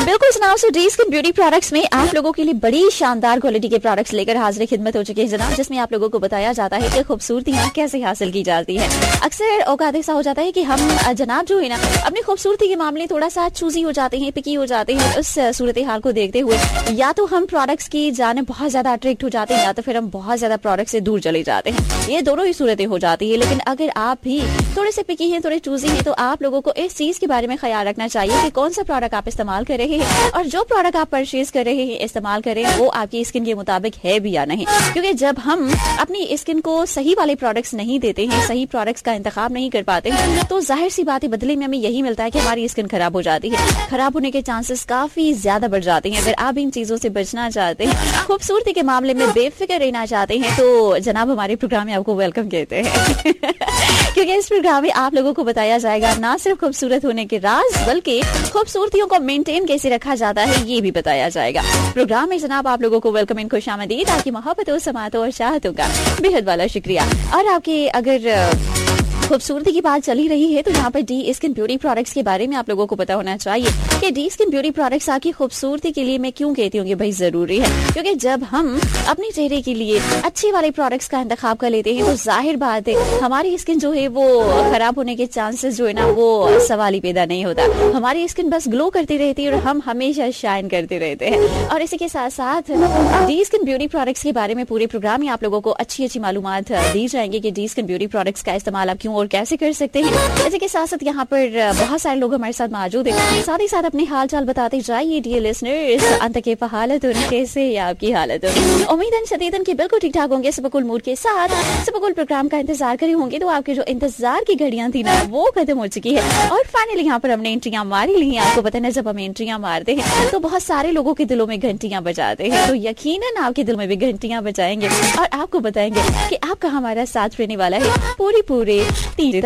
बिल्कुल जनाब, सो D skin beauty products में आप लोगों के लिए बड़ी शानदार क्वालिटी के प्रोडक्ट्स लेकर हाजिर खिदमत हो चुके हैं जनाब, जिसमें आप लोगों को बताया जाता है कि खूबसूरतियाँ कैसे हासिल की जाती है। अक्सर औकात ऐसा हो जाता है कि हम जनाब जो है ना अपनी खूबसूरती के मामले थोड़ा सा चूजी हो जाते हैं, पिकी हो जाते हैं। उस सूरत हाल को देखते हुए या तो हम प्रोडक्ट्स की जाने बहुत ज्यादा अट्रैक्ट हो जाते हैं या तो फिर हम बहुत ज्यादा प्रोडक्ट से दूर चले जाते हैं। ये दोनों ही सूरतें हो जाती है। लेकिन अगर आप भी थोड़े से पिकी हैं, थोड़े चूजी हैं, तो आप लोगों को इस चीज के बारे में ख्याल रखना चाहिए कि कौन सा प्रोडक्ट आप इस्तेमाल कर रहे हैं और जो प्रोडक्ट आप परचेज कर रहे हैं, इस्तेमाल कर रहे हैं, वो आपकी स्किन के मुताबिक है भी या नहीं। क्योंकि जब हम अपनी स्किन को सही वाले प्रोडक्ट्स नहीं देते हैं, सही प्रोडक्ट्स का इंतखाब नहीं कर पाते हैं, तो जाहिर सी बात है बदले में हमें यही मिलता है कि हमारी स्किन खराब हो जाती है। खराब होने के चांसेस काफी ज्यादा बढ़ जाते हैं। अगर आप इन चीजों से बचना चाहते हैं, खूबसूरती के मामले में बेफिक्र रहना चाहते हैं, तो जनाब हमारे प्रोग्राम में आपको वेलकम कहते हैं। क्योंकि इस प्रोग्राम में आप लोगों को बताया जाएगा ना सिर्फ खूबसूरत होने के राज, बल्कि खूबसूरतियों को मेंटेन कैसे रखा जाता है ये भी बताया जाएगा। प्रोग्राम में जनाब आप लोगों को वेलकम एंड खुशामदीद। आपकी मोहब्बतों, समातों और चाहतों का बेहद वाला शुक्रिया। और आपके अगर खूबसूरती की बात चली रही है तो यहाँ पर डी स्किन ब्यूटी प्रोडक्ट्स के बारे में आप लोगों को पता होना चाहिए कि डी स्किन ब्यूटी प्रोडक्ट्स आपकी खूबसूरती के लिए मैं क्यों कहती हूँ कि भाई जरूरी है। क्योंकि जब हम अपने चेहरे के लिए अच्छे वाले प्रोडक्ट्स का इंतखाब कर लेते हैं तो जाहिर बात है हमारी स्किन जो है वो खराब होने के चांसेस जो है ना वो सवाल ही पैदा नहीं होता। हमारी स्किन बस ग्लो करती रहती है और हम हमेशा शाइन करते रहते हैं। और इसी के साथ साथ डी स्किन ब्यूटी प्रोडक्ट्स के बारे में पूरे प्रोग्राम में आप लोगों को अच्छी अच्छी मालूमात दी जाएंगी कि डी स्किन ब्यूटी प्रोडक्ट्स का इस्तेमाल आप क्यों और कैसे कर सकते हैं। इसी के साथ साथ यहाँ पर बहुत सारे लोग हमारे साथ मौजूद हैं। साथ ही साथ अपने हाल चाल बताते जाइए डियर लिसनर्स। अंत के हालत कैसे है आपकी हालत? उम्मीदन शदीदन की बिल्कुल ठीक ठाक होंगे। सुबकुल मूड के साथ सुबकुल प्रोग्राम का इंतजार करे होंगे। तो आपके जो इंतजार की घड़ियां थी ना वो खत्म हो चुकी है और फाइनली यहाँ पर हमने एंट्रियां मारी ली हैं। आपको पता है जब हम एंट्रियां मारते हैं तो बहुत सारे लोगों के दिलों में घंटियां बजाते हैं, तो यकीनन आपके दिल में भी घंटियां बजाएंगे और आपको बताएंगे कि आपका हमारा साथ रहने वाला है पूरे 3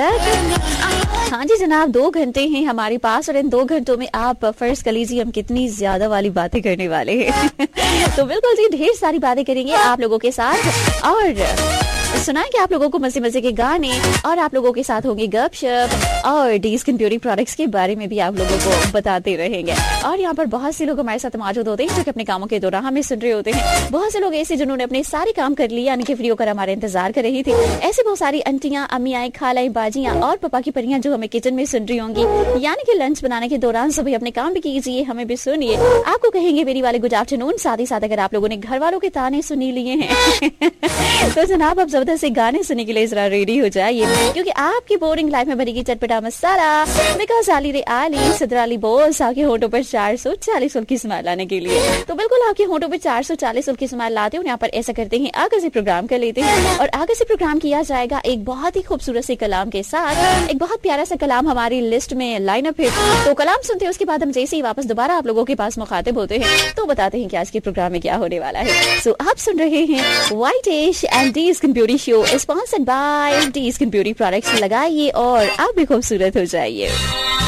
हाँ जी जनाब, 2 घंटे हैं हमारे पास और इन 2 घंटों में आप फर्ज कर लीजिए हम कितनी ज्यादा वाली बातें करने वाले हैं। तो बिल्कुल जी ढेर सारी बातें करेंगे आप लोगों के साथ और सुनाएंगे आप लोगों को मजे मजे के गाने और आप लोगों के साथ होंगे गपशप और डी स्किन ब्यूटी प्रोडक्ट्स के बारे में भी आप लोगों को बताते रहेंगे। और यहाँ पर बहुत से लोग हमारे साथ मौजूद होते हैं जो कि अपने कामों के दौरान हमें सुन रहे होते हैं। बहुत से लोग ऐसे जिन्होंने अपने सारे काम कर लिए यानी कि फ्री होकर हमारा इंतजार कर रही थी। ऐसे बहुत सारी आंटियां, अम्मियां, खालाई, बाजियां और पापा की परियां जो हमें किचन में सुन रही होंगी यानी कि लंच बनाने के दौरान सभी अपने काम भी कीजिए, हमें भी सुनिए। आपको कहेंगे मेरी वाले गुड आफ्टरनून। साथ ही साथ अगर आप लोगों ने घर वालों के ताने सुनी लिए हैं तो जनाब अब जबरदस्त गाने सुनने के लिए जरा रेडी हो जाइए क्योंकि आपकी बोरिंग लाइफ में बनेगी चटपटा मसाला। बिकॉज आली रे आली सदराली बोस आपके होठों पर 440 की स्माइल लाने के लिए। तो बिल्कुल आपके होठों पर 440 की स्माइल लाते हो। यहाँ पर ऐसा करते हैं आगे से प्रोग्राम कर लेते हैं और आगे से प्रोग्राम किया जाएगा एक बहुत ही खूबसूरत से कलाम के साथ। एक बहुत प्यारा सा कलाम हमारी लिस्ट में लाइन अप है। तो कलाम सुनते हैं उसके बाद हम जैसे ही वापस दोबारा आप लोगों के पास मुखातिब होते हैं तो बताते हैं कि आज के प्रोग्राम में क्या होने वाला है। सो आप सुन रहे हैं white ash and D skin beauty show sponsored by D skin beauty products. लगाइए और आप भी खूबसूरत हो जाइए।